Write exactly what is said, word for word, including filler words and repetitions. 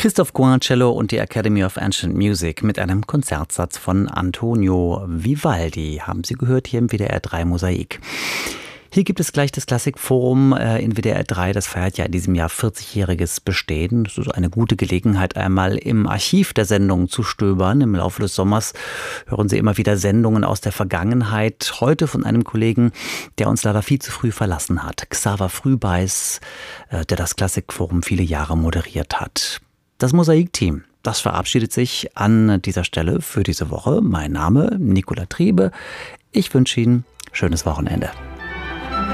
Christoph Gouin Cello und die Academy of Ancient Music mit einem Konzertsatz von Antonio Vivaldi haben Sie gehört hier im W D R drei Mosaik. Hier gibt es gleich das Klassikforum in W D R drei, das feiert ja in diesem Jahr vierzigjähriges Bestehen. Das ist eine gute Gelegenheit, einmal im Archiv der Sendungen zu stöbern. Im Laufe des Sommers hören Sie immer wieder Sendungen aus der Vergangenheit. Heute von einem Kollegen, der uns leider viel zu früh verlassen hat, Xaver Frühbeiß, der das Klassikforum viele Jahre moderiert hat. Das Mosaik-Team, das verabschiedet sich an dieser Stelle für diese Woche. Mein Name Nicola Triebe. Ich wünsche Ihnen ein schönes Wochenende.